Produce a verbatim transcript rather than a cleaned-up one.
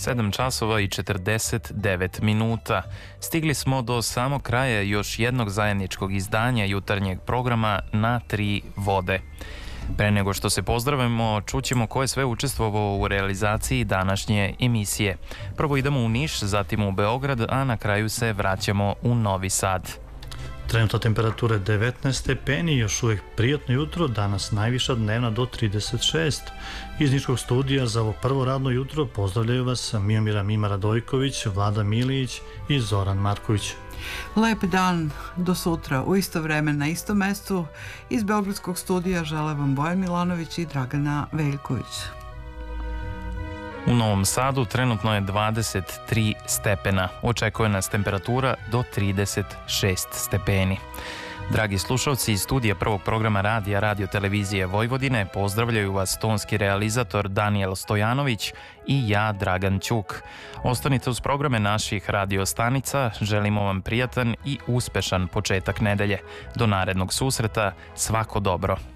sedam časova i četrdeset devet minuta. Stigli smo do samog kraja još jednog zajedničkog izdanja jutarnjeg programa Na tri vode. Pre nego što se pozdravimo, čućemo ko je sve učestvovao u realizaciji današnje emisije. Prvo idemo u Niš, zatim u Beograd, a na kraju se vraćamo u Novi Sad. Trenutna temperatura devetnaest stepeni, još uvijek prijatno jutro, danas najviša dnevna do trideset šest. Iz Niškog studija za ovo prvo radno jutro pozdravljaju vas Miomira Mima Radojković, Vlada Milić i Zoran Marković. Lep dan, do sutra u isto vreme na istom mestu. Iz Beogradskog studija žele vam Bojan Milanović i Dragana Veljković. U Novom Sadu trenutno je dvadeset tri stepena. Očekuje nas temperatura do trideset šest stepeni. Dragi slušalci, iz studija prvog programa radija Radio Televizije Vojvodine pozdravljaju vas tonski realizator Danijel Stojanović i ja, Dragan Ćuk. Ostanite uz programe naših radio stanica, želimo vam prijatan i uspešan početak nedelje. Do narednog susreta, svako dobro.